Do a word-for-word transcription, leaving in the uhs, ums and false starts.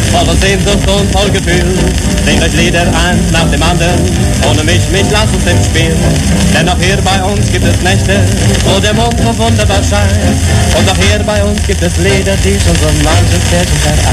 voller Sehnsucht und voll Gefühl. Singt euch Lieder eins nach dem anderen, ohne mich, mich lasst uns im Spiel. Denn auch hier bei uns gibt es Nächte, wo der Mond so wunderbar scheint. Und auch hier bei uns gibt es Lieder, die schon so manches Pärchen vereint.